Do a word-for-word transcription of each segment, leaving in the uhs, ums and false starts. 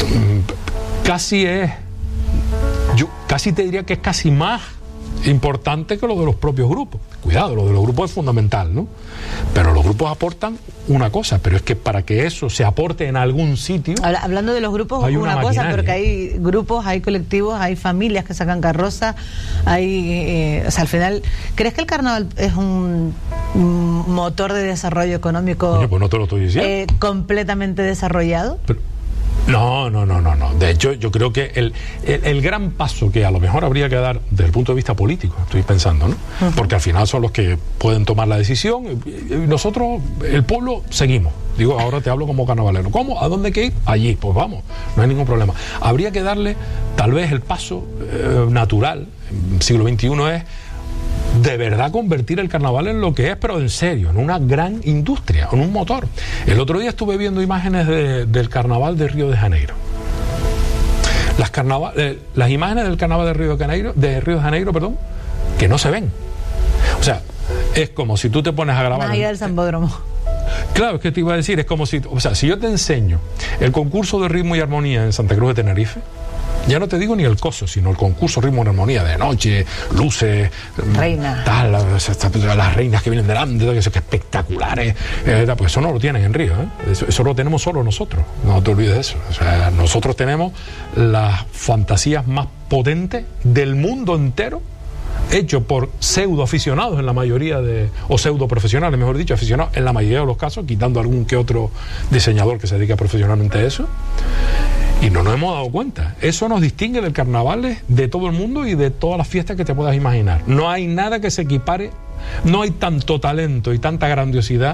casi es, yo casi te diría que es casi más importante que lo de los propios grupos. Cuidado, lo de los grupos es fundamental, ¿no? Pero los grupos aportan una cosa, pero es que para que eso se aporte en algún sitio... Hablando de los grupos, hay una, una cosa, porque hay grupos, hay colectivos, hay familias que sacan carroza, hay... Eh, o sea, al final, ¿crees que el carnaval es un, un motor de desarrollo económico? Oye, pues no te lo estoy diciendo. Eh, completamente desarrollado? Pero, No, no, no, no, no. De hecho, yo creo que el, el, el gran paso que a lo mejor habría que dar desde el punto de vista político, estoy pensando, ¿no? Uh-huh. Porque al final son los que pueden tomar la decisión y, y nosotros, el pueblo, seguimos. Digo, ahora te hablo como carnavalero. ¿Cómo? ¿A dónde hay que ir? Allí, pues vamos, no hay ningún problema. Habría que darle, tal vez, el paso eh, natural, en el siglo veintiuno es de verdad convertir el carnaval en lo que es, pero en serio, en una gran industria, en un motor. El otro día estuve viendo imágenes de, del carnaval de Río de Janeiro. Las, carnaval, eh, las imágenes del carnaval de Río de Janeiro, de Río de Janeiro, perdón, que no se ven. O sea, es como si tú te pones a grabar... Más allá del Sambódromo. Claro, es que te iba a decir, es como si... O sea, si yo te enseño el concurso de ritmo y armonía en Santa Cruz de Tenerife, ya no te digo ni el coso, sino el concurso ritmo y armonía de noche, luces, Reina. tal, las, las reinas que vienen delante, que son espectaculares, eh, pues eso no lo tienen en Río, ¿eh? eso, eso lo tenemos solo nosotros, no te olvides de eso. O sea, nosotros tenemos las fantasías más potentes del mundo entero, hecho por pseudo aficionados en la mayoría de, o pseudo profesionales, mejor dicho, aficionados en la mayoría de los casos, quitando algún que otro diseñador que se dedica profesionalmente a eso. Y no nos hemos dado cuenta. Eso nos distingue del carnaval de todo el mundo y de todas las fiestas que te puedas imaginar. No hay nada que se equipare, no hay tanto talento y tanta grandiosidad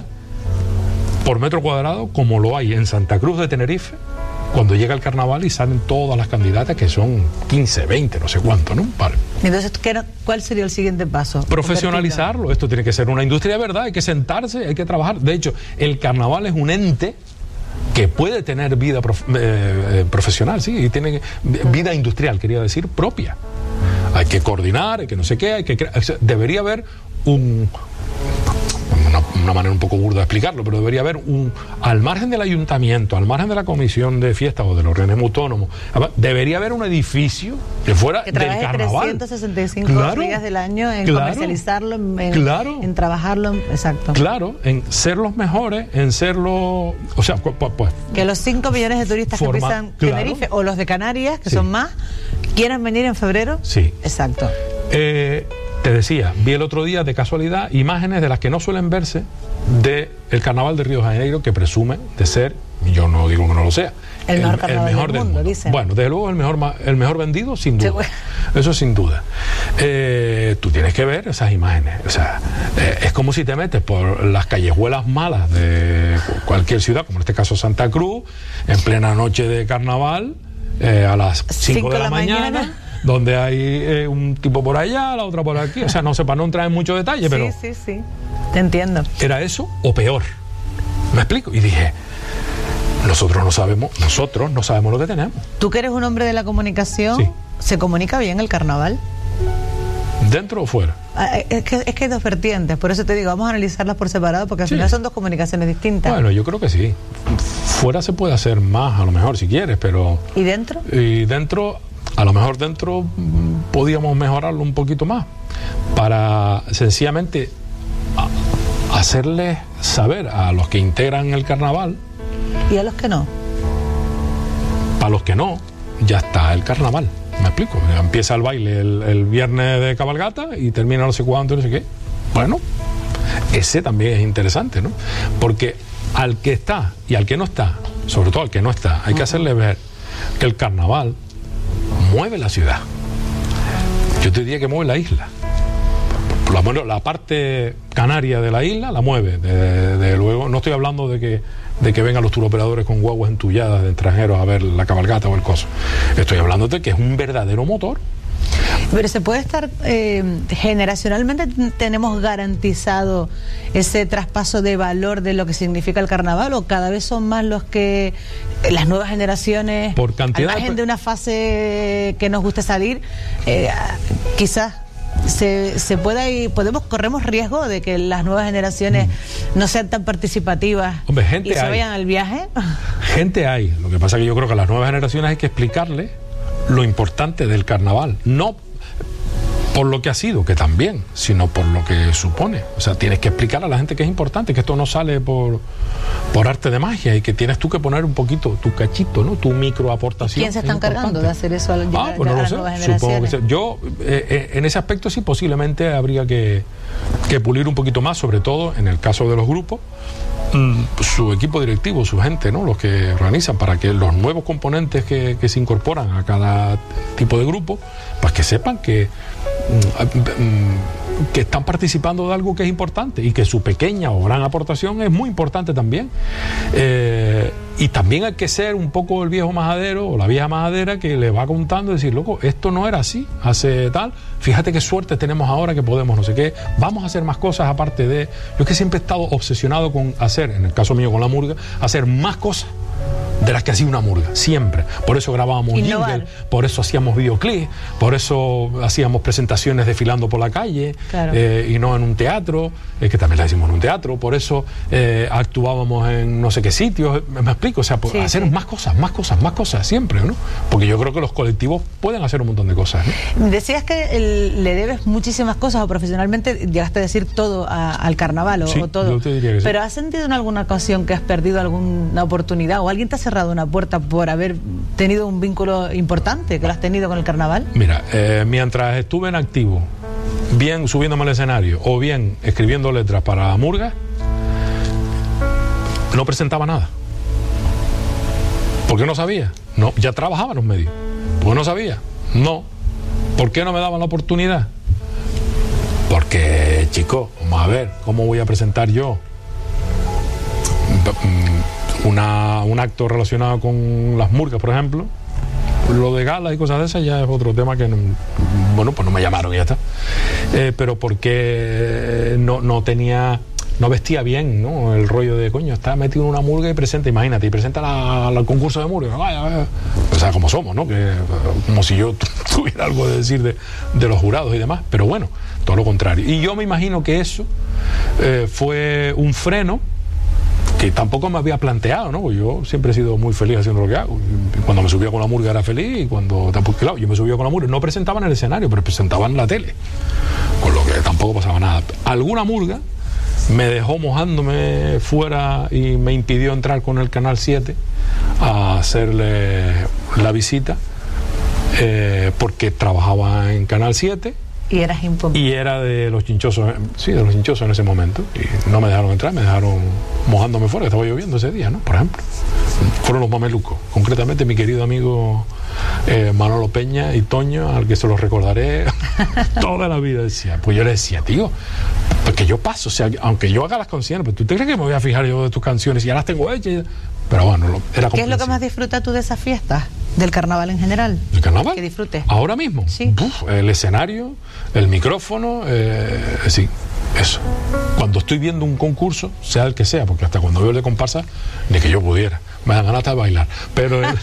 por metro cuadrado como lo hay en Santa Cruz de Tenerife cuando llega el carnaval y salen todas las candidatas, que son quince, veinte, no sé cuánto, ¿no? Vale. Entonces, ¿cuál sería el siguiente paso? Profesionalizarlo. Esto tiene que ser una industria de verdad, hay que sentarse, hay que trabajar. De hecho, el carnaval es un ente que puede tener vida prof, eh, profesional, sí, y tiene vida industrial, quería decir, propia. Hay que coordinar, hay que no sé qué, hay que crear, debería haber un... Una, una manera un poco burda de explicarlo, pero debería haber un, al margen del ayuntamiento, al margen de la comisión de fiestas o del organismo autónomo, debería haber un edificio que fuera que del carnaval. trescientos sesenta y cinco claro, días del año en claro, comercializarlo, en, claro, en trabajarlo, exacto. Claro, en ser los mejores, en ser los... O sea, pues... pues que los cinco millones de turistas forma, que pisan claro, Tenerife, o los de Canarias, que sí, son más, quieran venir en febrero. Sí. Exacto. Eh... Te decía, vi el otro día de casualidad imágenes de las que no suelen verse del carnaval de Río de Janeiro, que presume de ser, yo no digo que no lo sea, el mejor carnaval el mejor del mundo, mundo. Dicen. Bueno, desde luego el mejor, el mejor vendido, sin duda. Sí, eso sin duda. Eh, tú tienes que ver esas imágenes. O sea, eh, es como si te metes por las callejuelas malas de cualquier ciudad, como en este caso Santa Cruz, en plena noche de carnaval, eh, a las cinco de la, la mañana, mañana donde hay eh, un tipo por allá, la otra por aquí, o sea, no sé, para no entrar en mucho detalle, pero... Sí, sí, sí, te entiendo. ¿Era eso o peor? ¿Me explico? Y dije, nosotros no sabemos, nosotros no sabemos lo que tenemos. Tú que eres un hombre de la comunicación, sí, ¿se comunica bien el carnaval? ¿Dentro o fuera? Es que, es que hay dos vertientes, por eso te digo, vamos a analizarlas por separado, porque al sí, final son dos comunicaciones distintas. Bueno, yo creo que sí. Fuera se puede hacer más, a lo mejor, si quieres, pero... ¿Y dentro? Y dentro... A lo mejor dentro mmm, podíamos mejorarlo un poquito más para sencillamente a, hacerles saber a los que integran el carnaval. ¿Y a los que no? Para los que no, ya está el carnaval. ¿Me explico? Empieza el baile el, el viernes de cabalgata y termina no sé cuánto, no sé qué. Bueno, ese también es interesante, ¿no? Porque al que está y al que no está, sobre todo al que no está, hay que hacerle ver que el carnaval mueve la ciudad. Yo te diría que mueve la isla. Por lo menos la parte canaria de la isla la mueve. De, de, de luego, no estoy hablando de que, de que vengan los turoperadores con guaguas entulladas de extranjeros a ver la cabalgata o el coso. Estoy hablando de que es un verdadero motor. Pero se puede estar, eh, generacionalmente tenemos garantizado ese traspaso de valor de lo que significa el carnaval, o cada vez son más los que las nuevas generaciones, por cantidad al margen de... de una fase que nos guste salir, eh, quizás se, se pueda ir, podemos, corremos riesgo de que las nuevas generaciones mm. no sean tan participativas. Hombre, gente y se hay. vayan al viaje. Gente hay, lo que pasa es que yo creo que a las nuevas generaciones hay que explicarles lo importante del carnaval, no por lo que ha sido, que también, sino por lo que supone. O sea, tienes que explicar a la gente que es importante, que esto no sale por, por arte de magia y que tienes tú que poner un poquito tu cachito, ¿no? Tu micro aportación. ¿Quién se está encargando de hacer eso al llegar ah, pues no a lo las sé. nuevas Supongo generaciones? que se, yo, eh, eh, en ese aspecto sí, posiblemente habría que, que pulir un poquito más, sobre todo en el caso de los grupos, su equipo directivo, su gente, ¿no? Los que organizan, para que los nuevos componentes que, que se incorporan a cada tipo de grupo, pues que sepan que, que están participando de algo que es importante y que su pequeña o gran aportación es muy importante también. Eh, y también hay que ser un poco el viejo majadero o la vieja majadera que le va contando y decir, loco, esto no era así hace tal, fíjate qué suerte tenemos ahora que podemos no sé qué, vamos a hacer más cosas aparte de... Yo es que siempre he estado obsesionado con hacer, en el caso mío con la murga, hacer más cosas de las que hacía una murga, siempre. Por eso grabábamos jingle, por eso hacíamos videoclips, por eso hacíamos presentaciones desfilando por la calle, claro. eh, y no en un teatro, eh, que también la hicimos en un teatro, por eso eh, actuábamos en no sé qué sitios, me, me explico, o sea, por sí, hacer sí. más cosas, más cosas, más cosas, siempre, ¿no? Porque yo creo que los colectivos pueden hacer un montón de cosas, ¿no? Decías que el, le debes muchísimas cosas, o profesionalmente llegaste a decir todo a, al carnaval, o, sí, o todo. Yo te diría que sí. Pero ¿has sentido en alguna ocasión que has perdido alguna oportunidad o alguien te ha cerrado una puerta por haber tenido un vínculo importante que lo has tenido con el carnaval? Mira, eh, mientras estuve en activo, bien subiéndome al escenario o bien escribiendo letras para murga, no presentaba nada. ¿Por qué no sabía? No, ya trabajaba en los medios. ¿Por qué no sabía? No. ¿Por qué no me daban la oportunidad? Porque, chicos, vamos a ver, ¿cómo voy a presentar yo Una, un acto relacionado con las murgas, por ejemplo? Lo de galas y cosas de esas ya es otro tema que, no, bueno, pues no me llamaron y ya está. Eh, pero porque no, no tenía, no vestía bien, ¿no? El rollo de, coño, está metido en una murga y presenta, imagínate, y presenta al concurso de murga. Vaya, vaya. O sea, como somos, ¿no? Que, como si yo tuviera algo de decir de, de los jurados y demás. Pero bueno, todo lo contrario. Y yo me imagino que eso eh, fue un freno que tampoco me había planteado, ¿no? Porque yo siempre he sido muy feliz haciendo lo que hago. Cuando me subía con la murga era feliz, y cuando, claro, yo me subía con la murga, no presentaba en el escenario, pero presentaba en la tele, con lo que tampoco pasaba nada. Alguna murga me dejó mojándome fuera y me impidió entrar con el Canal siete a hacerle la visita, eh, porque trabajaba en Canal siete. Y eras impompo. Y era de los chinchosos, sí, de los chinchosos en ese momento. Y no me dejaron entrar, me dejaron mojándome fuera, que estaba lloviendo ese día, ¿no? Por ejemplo. Fueron los mamelucos. Concretamente mi querido amigo eh, Manolo Peña y Toño, al que se los recordaré toda la vida. Decía, pues yo le decía, tío, pues que yo paso, o sea, aunque yo haga las canciones, pero tú te crees que me voy a fijar yo de tus canciones y ya las tengo hechas. Pero bueno, era ¿qué es lo que más disfrutas tú de esas fiestas? ¿Del carnaval en general? ¿El carnaval? Que disfrutes. ¿Ahora mismo? Sí. Uf, el escenario, el micrófono, eh, sí, eso. Cuando estoy viendo un concurso, sea el que sea, porque hasta cuando veo el de comparsa, ni que yo pudiera, me dan ganas de bailar. Pero, el,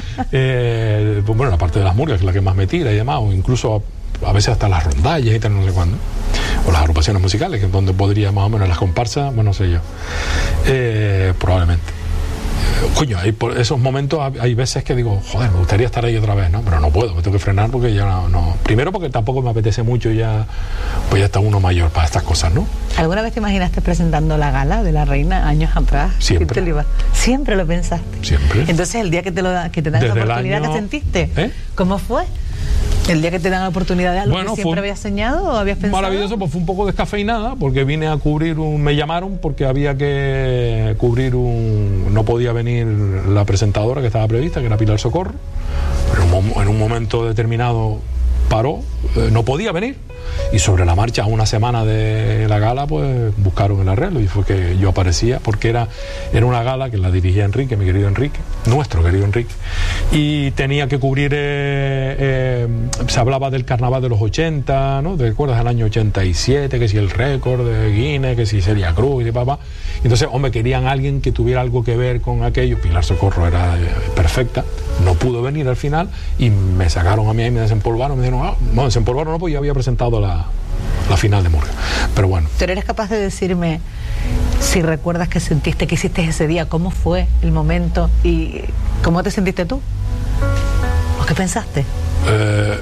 eh, pues bueno, la parte de las murgas, que es la que más me tira y demás, o incluso a, a veces hasta las rondallas y tal, no sé cuándo, o las agrupaciones musicales, que es donde podría más o menos las comparsas, bueno, no sé yo, eh, probablemente. Coño, hay por esos momentos hay veces que digo, joder, me gustaría estar ahí otra vez, ¿no? Pero no puedo, me tengo que frenar porque ya no, no. Primero porque tampoco me apetece mucho, ya pues ya está uno mayor para estas cosas, ¿no? ¿Alguna vez te imaginaste presentando la gala de la reina años atrás? Siempre. Te lo iba? Siempre lo pensaste. Siempre. Entonces el día que te lo da, que te dan esa oportunidad, año... ¿qué sentiste? ¿Eh? ¿Cómo fue? ¿El día que te dan la oportunidad de algo bueno, que siempre habías soñado o habías pensado? Maravilloso, pues fue un poco descafeinada, porque vine a cubrir un... Me llamaron porque había que cubrir un... No podía venir la presentadora que estaba prevista, que era Pilar Socorro, pero en un momento determinado paró, eh, no podía venir, y sobre la marcha, a una semana de la gala, pues buscaron el arreglo y fue que yo aparecía, porque era, era una gala que la dirigía Enrique, mi querido Enrique, nuestro querido Enrique, y tenía que cubrir, eh, eh, se hablaba del carnaval de los ochenta, ¿no? ¿Te acuerdas del año ochenta y siete? Que si el récord de Guinness, que si Celia Cruz y papá. Entonces, hombre, querían alguien que tuviera algo que ver con aquello. Pilar Socorro era eh, perfecta, no pudo venir al final y me sacaron a mí y me desempolvaron, me dijeron, ah, no, desempolvaron no, pues yo había presentado la, la final de Murga. Pero bueno. ¿Pero eres capaz de decirme si recuerdas qué sentiste, qué hiciste ese día, cómo fue el momento y cómo te sentiste tú? ¿O qué pensaste? Eh,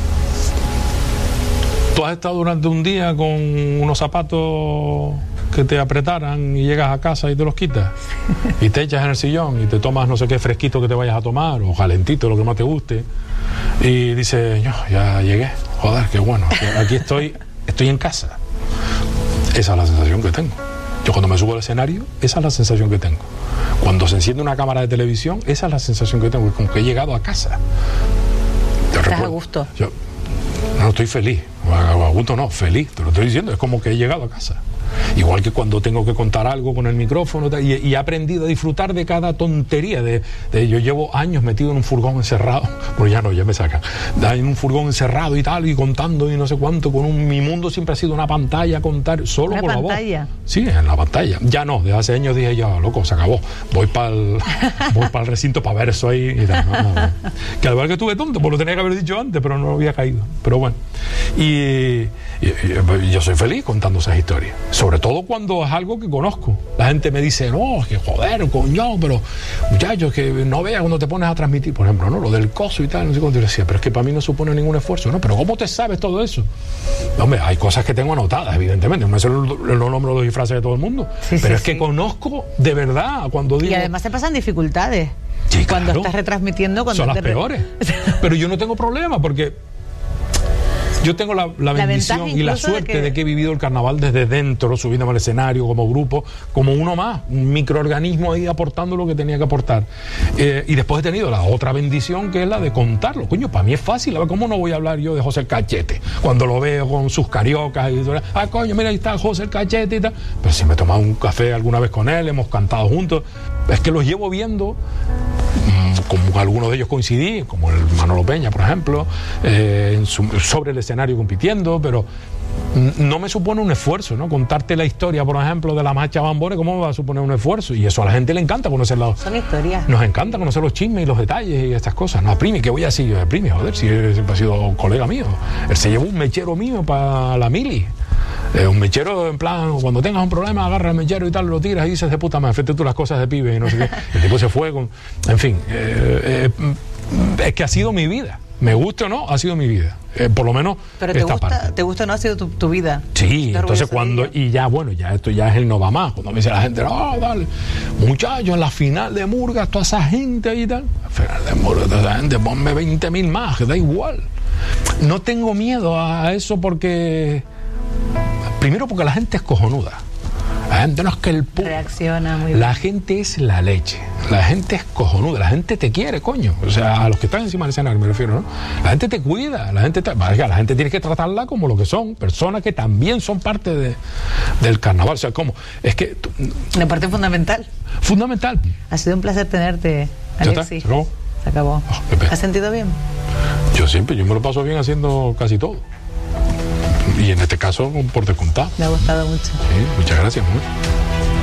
¿Tú has estado durante un día con unos zapatos que te apretaran y llegas a casa y te los quitas y te echas en el sillón y te tomas no sé qué fresquito que te vayas a tomar o calentito, lo que más te guste, y dices, no, ya llegué, joder, qué bueno, aquí estoy, estoy en casa? Esa es la sensación que tengo. Yo cuando me subo al escenario, esa es la sensación que tengo. Cuando se enciende una cámara de televisión, esa es la sensación que tengo, como que he llegado a casa. ¿Estás a gusto? Yo no estoy feliz, a gusto no, feliz, te lo estoy diciendo, es como que he llegado a casa. Igual que cuando tengo que contar algo con el micrófono y, y he aprendido a disfrutar de cada tontería de, de yo llevo años metido en un furgón encerrado, pues ya no, ya me saca en un furgón encerrado y tal, y contando y no sé cuánto, con un, mi mundo siempre ha sido una pantalla, contar solo ¿Una por pantalla? La voz. Sí, en la pantalla, ya no, desde hace años dije ya, loco, se acabó, voy para el voy para el recinto para ver eso ahí y tal, no, no, no. Que al igual que estuve tonto, pues lo tenía que haber dicho antes, pero no había caído, pero bueno, y, y, y yo soy feliz contando esas historias, sobre todo cuando es algo que conozco. La gente me dice, no, que joder, coño, pero muchachos, que no veas cuando te pones a transmitir, por ejemplo, ¿no? Lo del coso y tal, no sé cuánto. Yo decía, pero es que para mí no supone ningún esfuerzo, ¿no? Pero ¿cómo te sabes todo eso? Hombre, hay cosas que tengo anotadas, evidentemente, no me sé los nombres de los disfraces de todo el mundo, sí, pero sí, es que sí. Conozco de verdad cuando digo... Y además te pasan dificultades. Sí, cuando claro. Estás retransmitiendo... Cuando son las te... peores. Pero yo no tengo problema, porque... Yo tengo la, la, la bendición y la suerte de que... de que he vivido el carnaval desde dentro, subiéndome al escenario como grupo, como uno más, un microorganismo ahí aportando lo que tenía que aportar. Eh, y después he tenido la otra bendición, que es la de contarlo. Coño, para mí es fácil. ¿Cómo no voy a hablar yo de José el Cachete? Cuando lo veo con sus cariocas y todo. Ah, coño, mira, ahí está José el Cachete y tal. Pero si me he tomado un café alguna vez con él, hemos cantado juntos. Es que los llevo viendo... Como algunos de ellos coincidí, como el Manolo Peña, por ejemplo, eh, en su, sobre el escenario compitiendo, pero no me supone un esfuerzo, ¿no? Contarte la historia, por ejemplo, de la marcha Bambore, ¿cómo me va a suponer un esfuerzo? Y eso a la gente le encanta conocer los... Son historias. Nos encanta conocer los chismes y los detalles y estas cosas. No, a Primi, ¿qué voy a decir? A Primi, joder, si siempre ha sido colega mío. Él se llevó un mechero mío para la mili. Eh, un mechero, en plan, cuando tengas un problema, agarra el mechero y tal, lo tiras y dices de puta madre, fíjate tú las cosas de pibe y no sé qué. El tipo se fue con... En fin, eh, eh, es que ha sido mi vida. Me guste o no, ha sido mi vida. Eh, por lo menos pero te esta gusta, parte. ¿Te gusta o no ha sido tu, tu vida? Sí, entonces cuando... Y ya, bueno, ya esto ya es el no va más. Cuando me dice la gente, no, dale, muchachos, en la final de Murga, toda esa gente ahí y tal. La final de Murga, toda esa gente, ponme veinte mil más, que da igual. No tengo miedo a eso porque... Primero porque la gente es cojonuda. La gente no es que el pu... reacciona muy bien. La gente es la leche. La gente es cojonuda. La gente te quiere, coño. O sea, a los que están encima del escenario me refiero, ¿no? La gente te cuida. La gente, te... la gente tiene que tratarla como lo que son. Personas que también son parte de, del carnaval. O sea, ¿cómo? Es que... Tú... Una parte fundamental. Fundamental. Ha sido un placer tenerte, Alexis. ¿Se acabó? Se acabó. Oh, ¿has sentido bien? Yo siempre, yo me lo paso bien haciendo casi todo. Y en este caso, por descontar. Me ha gustado mucho. Sí, muchas gracias, mucho.